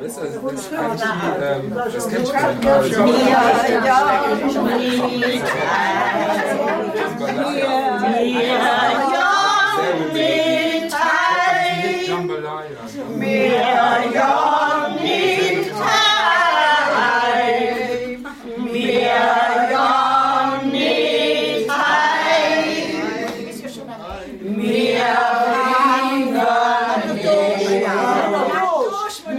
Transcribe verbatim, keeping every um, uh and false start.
Das, also, das, eigentlich, ähm, das kennt schon. Jambalaya.